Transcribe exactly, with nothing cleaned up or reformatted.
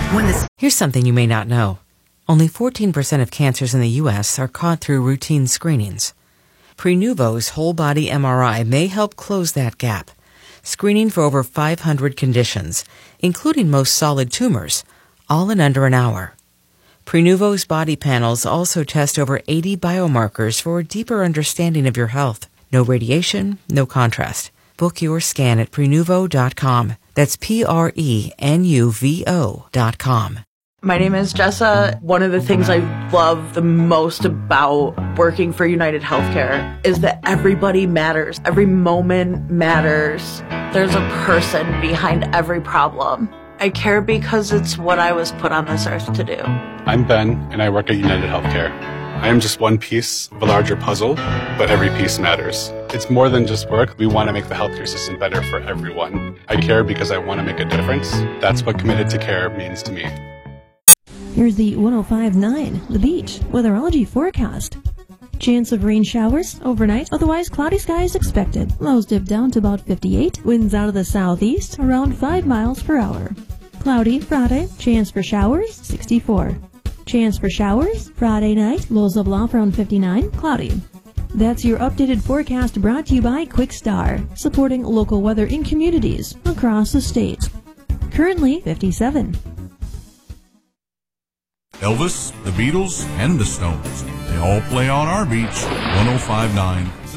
When this Here's something you may not know. Only fourteen percent of cancers in the U S are caught through routine screenings. Prenuvo's whole-body M R I may help close that gap, screening for over five hundred conditions, including most solid tumors, all in under an hour. Prenuvo's body panels also test over eighty biomarkers for a deeper understanding of your health. No radiation, no contrast. Book your scan at prenuvo dot com. That's P R E N U V O dot com. My name is Jessa. One of the things I love the most about working for United Healthcare is that everybody matters. Every moment matters. There's a person behind every problem. I care because it's what I was put on this earth to do. I'm Ben, and I work at United Healthcare. I am just one piece of a larger puzzle, but every piece matters. It's more than just work. We want to make the healthcare system better for everyone. I care because I want to make a difference. That's what committed to care means to me. Here's the one oh five point nine, The Beach, weatherology forecast. Chance of rain showers overnight, otherwise cloudy skies expected. Lows dip down to about fifty-eight, winds out of the southeast around five miles per hour. Cloudy Friday, chance for showers, sixty-four. Chance for showers, Friday night, lows of off around fifty-nine, cloudy. That's your updated forecast brought to you by Quickstar, supporting local weather in communities across the state. Currently fifty-seven. Elvis, the Beatles, and the Stones. They all play on our beach. one oh five point nine